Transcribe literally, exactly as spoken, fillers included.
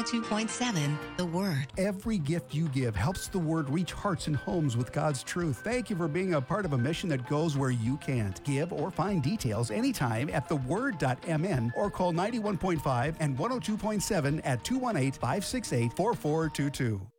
oh two point seven The Word. Every gift you give helps the Word reach hearts and homes with God's truth. Thank you for being a part of a mission that goes where you can't. Give or find details anytime at the word dot m n or call ninety-one point five and one oh two point seven at two one eight, five six eight, four four two two.